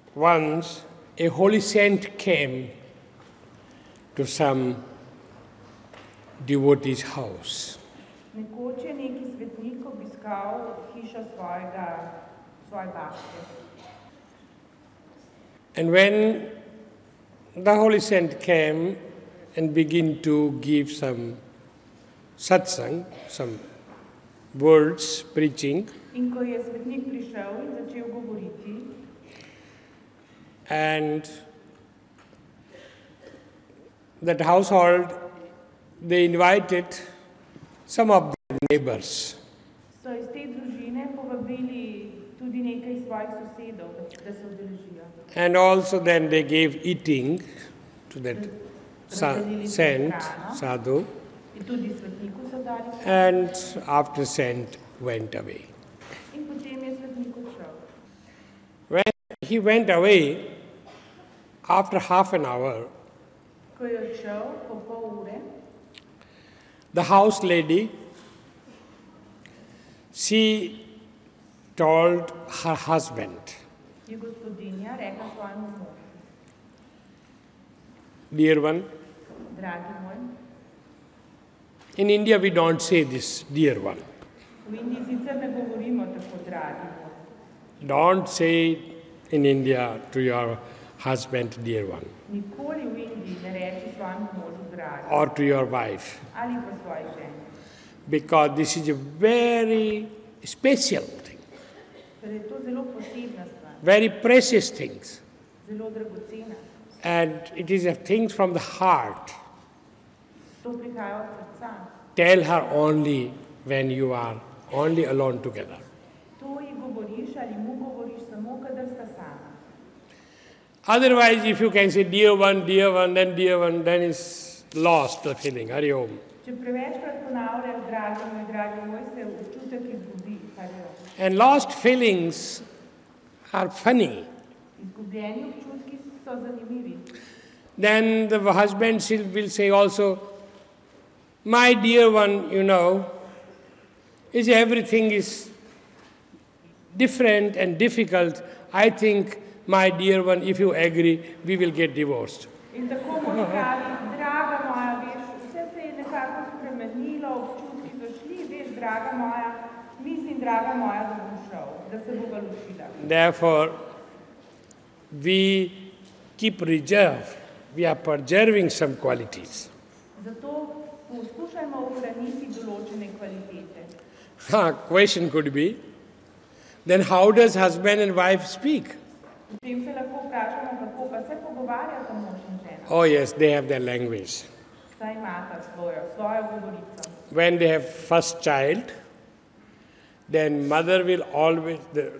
Once a holy saint came to some devotee's house. Nekoč je neki svetnik obiskal hišo svoje bakte. And when the holy saint came and began to give some satsang, some words, preaching, In ko je svetnik prišel in začel govoriti, and that household, they invited some of their neighbors. so iz te družine povabili tudi nekaj svojih sosedov, da se udeležijo. And also then they gave eating to that saint, sadhu, In tudi svetniku so dali. and after saint went away. In potem je svetnik odšel. When he went away, after half an hour, Ko je odšel po pol ure, the house lady, she told her husband, je gospodinja rekla svojemu možu: dear one, Dragi moj, in India we don't say this, dear one. v Indiji sicer ne govorimo tako dragi moj. Don't say in India to your husband, dear one, Nikoli v Indiji ne reči svojemu možu dragi or to your wife, ali pa svoji ženi. because this is a very special thing, Ker je to zelo posebna stvar, very precious things, zelo dragocena. and it is a thing from the heart. To prihaja od srca. Tell her only when you are only alone together. To ji govoriš ali mu govoriš samo, kadar sta sama. Otherwise, if you can say dear one, then it's lost the feeling. Hari Om. Če prevečkrat ponavljaš dragi moj, se občutek izgubi, kar je. And lost feelings are funny. Izgubljeni občutki so zanimivi. Then the husband will say also, my dear one, is everything is different and difficult. I think, my dear one, if you agree, we will get divorced. In tako mož pravi: draga moja, veš, vse se je nekako spremenilo, občutki so šli, veš, draga moja, mislim, draga moja, da bom šel, da se bova ločila. Therefore, we keep reserve. We are preserving some qualities. Zato poskušajmo ohraniti določene kvalitete. Question could be, then how does husband and wife speak? Potem se lahko vprašamo, kako pa se pogovarjata mož in žena. Oh yes, they have their language. Saj imata svojo govorico. When they have first child, then mother will always,